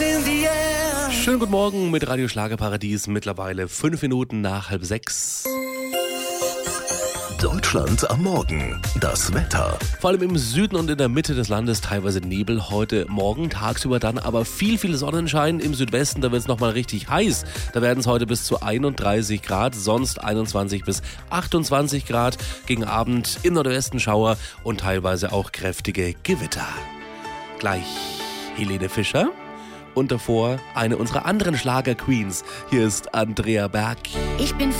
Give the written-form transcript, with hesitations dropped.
Schönen guten Morgen mit Radio Schlagerparadies, mittlerweile 5 Minuten nach 5:30. Deutschland am Morgen. Das Wetter. Vor allem im Süden und in der Mitte des Landes teilweise Nebel heute Morgen, tagsüber dann aber viel Sonnenschein. Im Südwesten, da wird es nochmal richtig heiß. Da werden es heute bis zu 31 Grad, sonst 21 bis 28 Grad. Gegen Abend im Nordwesten Schauer und teilweise auch kräftige Gewitter. Gleich Helene Fischer und davor eine unserer anderen Schlager-Queens. Hier ist Andrea Berg. Ich bin